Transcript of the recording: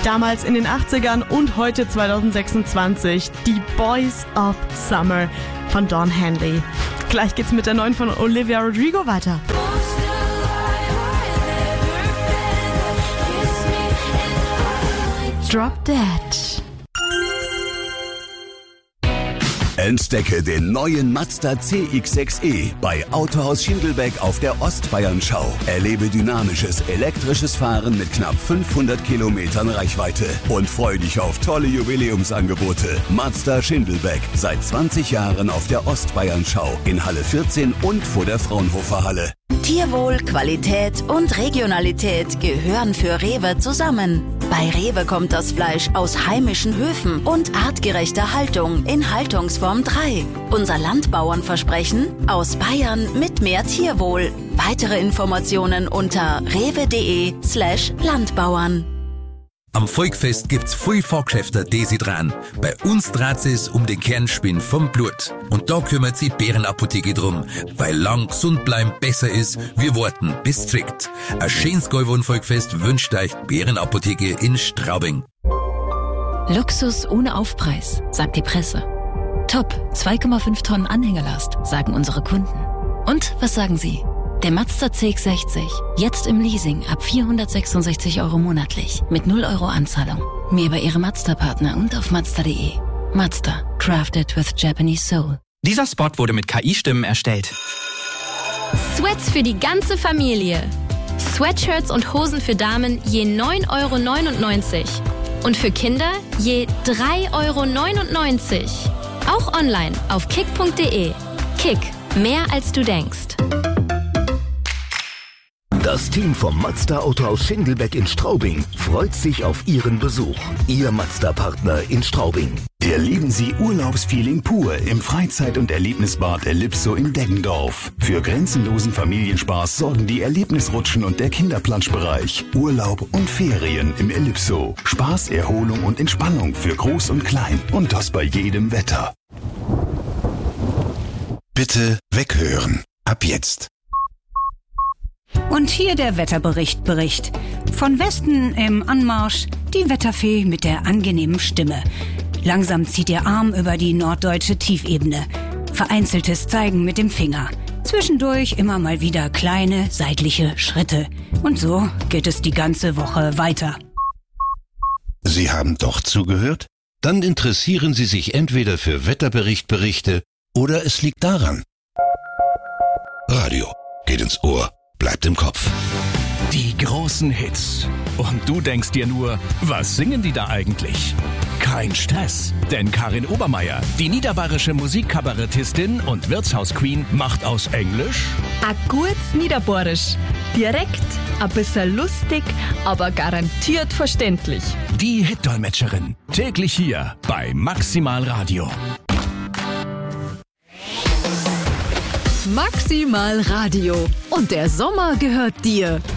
Damals in den 80ern und heute 2026 die Boys of Summer von Don Henley. Gleich geht's mit der neuen von Olivia Rodrigo weiter. Drop Dead. Entdecke den neuen Mazda CX-6e bei Autohaus Schindelbeck auf der Ostbayernschau. Erlebe dynamisches, elektrisches Fahren mit knapp 500 Kilometern Reichweite und freu dich auf tolle Jubiläumsangebote. Mazda Schindelbeck, seit 20 Jahren auf der Ostbayernschau in Halle 14 und vor der Fraunhofer Halle. Tierwohl, Qualität und Regionalität gehören für Rewe zusammen. Bei Rewe kommt das Fleisch aus heimischen Höfen und artgerechter Haltung in Haltungsform 3. Unser Landbauernversprechen: aus Bayern mit mehr Tierwohl. Weitere Informationen unter rewe.de/Landbauern. Am Volkfest gibt's viel Fahrgeschäfte, die sich dran. Bei uns dreht es um den Kernspin vom Blut. Und da kümmert sich die Bärenapotheke drum, weil lang gesund bleiben besser ist, wir warten bis trägt. Ein schönes Gäuwohn-Volkfest wünscht euch die Bärenapotheke in Straubing. Luxus ohne Aufpreis, sagt die Presse. Top, 2,5 Tonnen Anhängerlast, sagen unsere Kunden. Und was sagen Sie? Der Mazda CX-60, jetzt im Leasing ab 466 € monatlich, mit 0 € Anzahlung. Mehr bei Ihrem Mazda-Partner und auf Mazda.de. Mazda, crafted with Japanese soul. Dieser Spot wurde mit KI-Stimmen erstellt. Sweats für die ganze Familie. Sweatshirts und Hosen für Damen je 9,99 € und für Kinder je 3,99 €. Auch online auf kick.de. Kick, mehr als du denkst. Das Team vom Mazda Autohaus Schindelbeck in Straubing freut sich auf Ihren Besuch. Ihr Mazda-Partner in Straubing. Erleben Sie Urlaubsfeeling pur im Freizeit- und Erlebnisbad Ellipso in Deggendorf. Für grenzenlosen Familienspaß sorgen die Erlebnisrutschen und der Kinderplanschbereich. Urlaub und Ferien im Ellipso. Spaß, Erholung und Entspannung für Groß und Klein. Und das bei jedem Wetter. Bitte weghören. Ab jetzt. Und hier der Wetterbericht. Von Westen im Anmarsch die Wetterfee mit der angenehmen Stimme. Langsam zieht ihr Arm über die norddeutsche Tiefebene. Vereinzeltes Zeigen mit dem Finger. Zwischendurch immer mal wieder kleine seitliche Schritte. Und so geht es die ganze Woche weiter. Sie haben doch zugehört? Dann interessieren Sie sich entweder für Wetterberichte oder es liegt daran. Radio geht ins Ohr. Bleibt im Kopf. Die großen Hits. Und du denkst dir nur, was singen die da eigentlich? Kein Stress, denn Karin Obermeier, die niederbayerische Musikkabarettistin und Wirtshausqueen, macht aus Englisch a gutes Niederbayerisch. Direkt, ein bisschen lustig, aber garantiert verständlich. Die Hitdolmetscherin. Täglich hier bei Maximal Radio. Maximal Radio. Und der Sommer gehört dir.